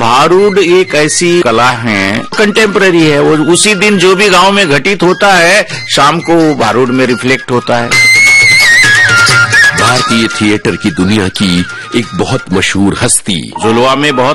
भारूड एक ऐसी कला है, कंटेम्पररी है। वो उसी दिन जो भी गांव में घटित होता है, शाम को भारूड में रिफ्लेक्ट होता है। भारतीय थिएटर की दुनिया की एक बहुत मशहूर हस्ती झुलवा में बहुत